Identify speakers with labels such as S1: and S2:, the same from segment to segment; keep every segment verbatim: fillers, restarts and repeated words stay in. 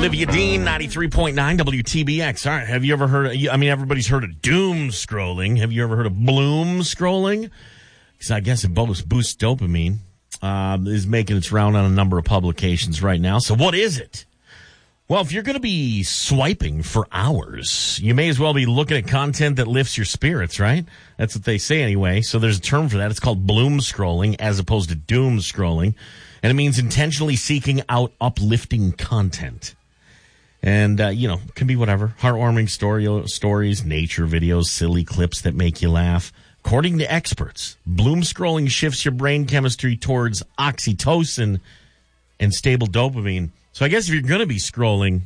S1: Olivia Dean, ninety-three point nine W T B X. All right, have you ever heard of, I mean, everybody's heard of doom scrolling. Have you ever heard of bloom scrolling? Because I guess it boosts, boosts dopamine. Uh, is making its round on a number of publications right now. So what is it? Well, if you're going to be swiping for hours, you may as well be looking at content that lifts your spirits, right? That's what they say anyway. So there's a term for that. It's called bloom scrolling as opposed to doom scrolling. And it means intentionally seeking out uplifting content. And, uh, you know, it can be whatever. Heartwarming story, stories, nature videos, silly clips that make you laugh. According to experts, bloom scrolling shifts your brain chemistry towards oxytocin and stable dopamine. So I guess if you're going to be scrolling,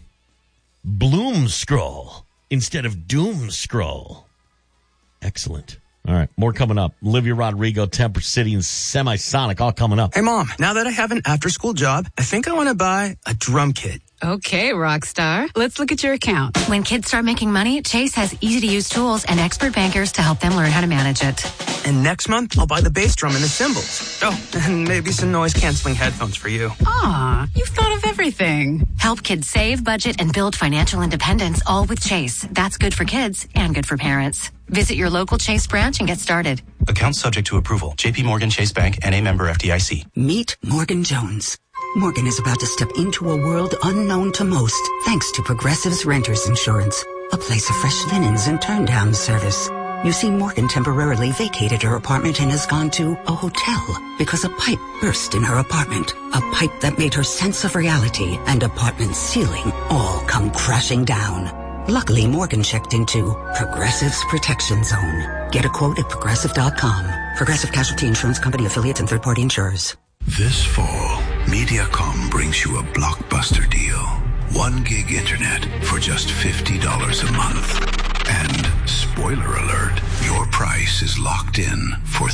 S1: bloom scroll instead of doom scroll. Excellent. All right, more coming up. Olivia Rodrigo, Temper City, and Semisonic, all coming up.
S2: Hey, Mom, now that I have an after-school job, I think I want to buy a drum kit.
S3: Okay, rock star. Let's look at your account.
S4: When kids start making money, Chase has easy-to-use tools and expert bankers to help them learn how to manage it.
S2: And next month, I'll buy the bass drum and the cymbals. Oh, and maybe some noise-canceling headphones for you.
S3: Aw, you've thought of everything.
S4: Help kids save, budget, and build financial independence, all with Chase. That's good for kids and good for parents. Visit your local Chase branch and get started.
S5: Account subject to approval. J P Morgan Chase Bank, N A member F D I C.
S6: Meet Morgan Jones. Morgan is about to step into a world unknown to most, thanks to Progressive's Renters Insurance, a place of fresh linens and turn-down service. You see, Morgan temporarily vacated her apartment and has gone to a hotel because a pipe burst in her apartment. A pipe that made her sense of reality and apartment ceiling all come crashing down. Luckily, Morgan checked into Progressive's Protection Zone. Get a quote at Progressive dot com. Progressive Casualty Insurance Company, affiliates, and third-party insurers.
S7: This fall, Mediacom brings you a blockbuster deal. One gig internet for just fifty dollars a month. And, spoiler alert, your price is locked in for